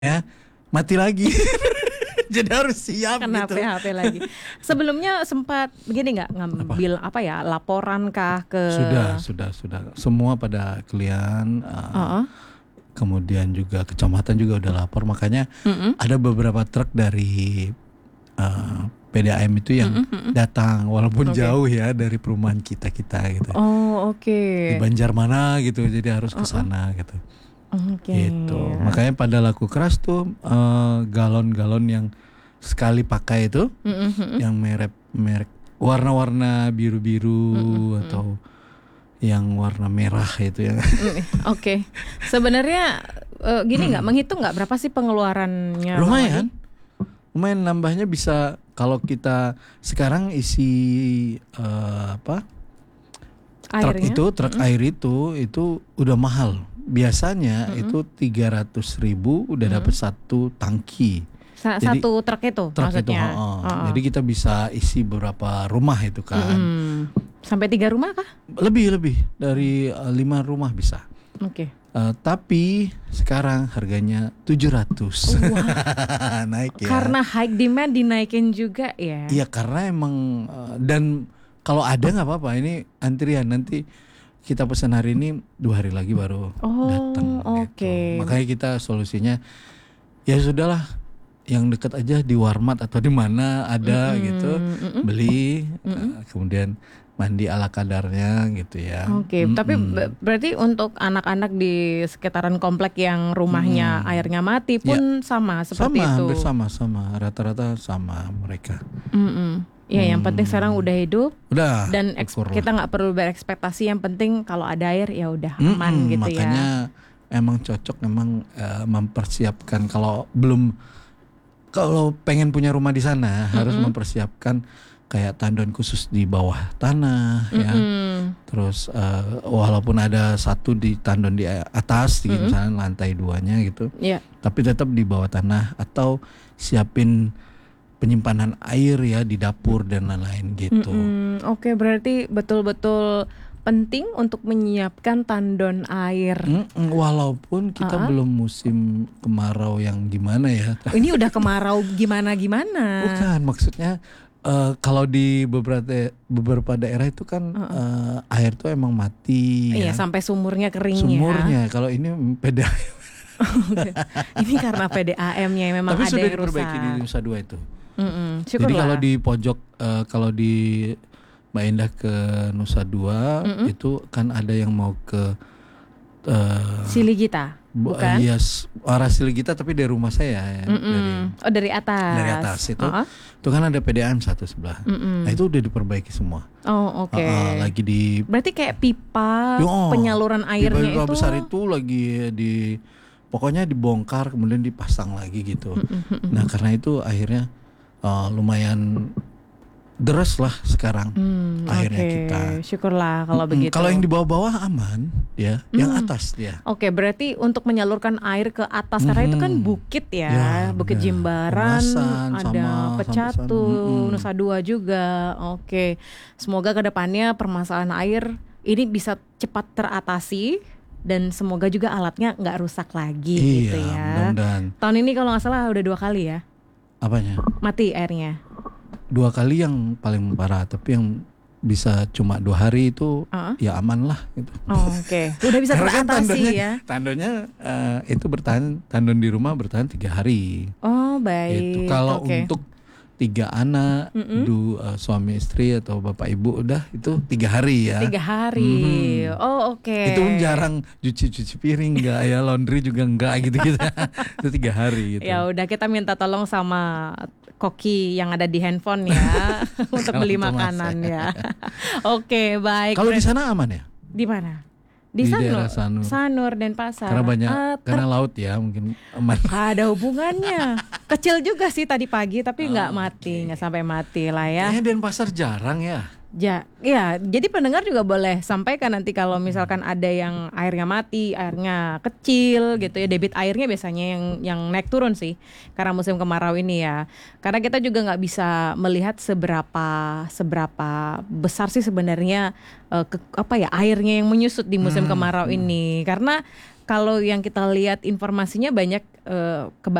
ya mati lagi. Jadi harus siap Kena gitu. PHP lagi. Sebelumnya sempat begini nggak ngambil laporan kah ke? Sudah. Semua pada klien. Kemudian juga kecamatan juga udah lapor. Makanya ada beberapa truk dari PDAM itu yang datang, walaupun jauh ya dari perumahan kita gitu. Oh oke. Di Banjarmana gitu, jadi harus ke sana gitu. Gitu. Makanya pada laku keras tuh galon-galon yang sekali pakai itu, yang merek warna-warna biru-biru atau yang warna merah itu ya. Oke. Sebenarnya gini nggak, menghitung nggak berapa sih pengeluarannya? Lumayan nambahnya bisa kalau kita sekarang isi truk air itu udah mahal. Biasanya itu 300.000 udah dapat satu tangki. Satu truk itu maksudnya. Jadi kita bisa isi beberapa rumah itu kan. Sampai 3 rumah kah? Lebih dari 5 rumah bisa. Oke. Tapi sekarang harganya 700. Naik ya. Karena high demand dinaikin juga ya. Iya, karena emang dan kalau ada nggak apa-apa, ini antrian, nanti kita pesan hari ini 2 hari lagi baru datang gitu. Makanya kita solusinya ya sudahlah, yang dekat aja di Warmat atau di mana ada gitu, beli kemudian mandi ala kadarnya gitu ya. Tapi berarti untuk anak-anak di sekitaran komplek yang rumahnya airnya mati pun sama seperti itu. Hampir sama, rata-rata sama mereka. Ya, yang penting sekarang udah hidup. Udah. Dan kita nggak perlu berekspektasi. Yang penting kalau ada air ya udah aman gitu makanya, ya. Makanya emang cocok mempersiapkan kalau pengen punya rumah di sana harus mempersiapkan kayak tandon khusus di bawah tanah ya. Terus walaupun ada satu di tandon di atas gitu, misalnya lantai 2-nya gitu. Tapi tetap di bawah tanah atau siapin penyimpanan air ya di dapur dan lain-lain gitu. Oke, berarti betul-betul penting untuk menyiapkan tandon air. Walaupun kita belum musim kemarau yang gimana ya. Ini udah kemarau gimana-gimana. Bukan, maksudnya kalau di beberapa daerah itu kan air tuh emang mati. Iya, ya. sampai sumurnya kering Sumurnya, kalau ini PDAM. Ini karena PDAM-nya memang tapi ada sudah yang rusak. diperbaiki di Nusa Dua itu. Syukurlah. Jadi kalau di pojok, kalau di Mbak Indah ke Nusa Dua itu kan ada yang mau ke Siligita, bukan? Iya, arah Siligita tapi dari rumah saya ya. Dari atas. Dari atas itu. Itu kan ada PDAM satu sebelah. Nah itu udah diperbaiki semua. Oh oke. Lagi di. Berarti kayak pipa penyaluran airnya pipa itu. besar itu lagi pokoknya dibongkar kemudian dipasang lagi gitu. Nah karena itu akhirnya lumayan deras lah sekarang akhirnya kita. Syukurlah kalau begitu. Kalau yang di bawah-bawah aman ya, yang atas dia. Oke, berarti untuk menyalurkan air ke atas karena itu kan bukit ya, Bukit Jimbaran, ada Pecatu, Nusa Dua juga. Oke, semoga kedepannya permasalahan air ini bisa cepat teratasi dan semoga juga alatnya nggak rusak lagi gitu ya. Mudah-mudahan. Tahun ini kalau nggak salah udah 2 kali ya. Apanya? Mati airnya. 2 kali yang paling parah, tapi yang bisa cuma 2 hari itu ya aman lah gitu. Oke. Udah bisa teratasi ya. Tandonnya itu bertahan, tandon di rumah bertahan 3 hari. Oh baik. Itu kalau untuk 3 anak, suami istri atau bapak ibu udah itu 3 hari ya. 3 hari. Oh oke. Itu jarang cuci piring enggak ya, laundry juga enggak gitu-gitu. Itu 3 hari gitu. Ya udah, kita minta tolong sama koki yang ada di handphone ya untuk beli makanan ya. Oke, baik. Kalau di sana aman ya? Di mana? Di Sanur. daerah Sanur. Sanur dan Pasar. Karena banyak karena laut ya, mungkin aman. Ada hubungannya. Kecil juga sih tadi pagi tapi nggak mati, nggak sampai mati lah ya. Denpasar jarang ya. Ya, jadi pendengar juga boleh sampaikan nanti kalau misalkan ada yang airnya mati, airnya kecil gitu ya, debit airnya biasanya yang naik turun sih karena musim kemarau ini ya. Karena kita juga nggak bisa melihat seberapa besar sih sebenarnya airnya yang menyusut di musim kemarau ini. Karena kalau yang kita lihat informasinya banyak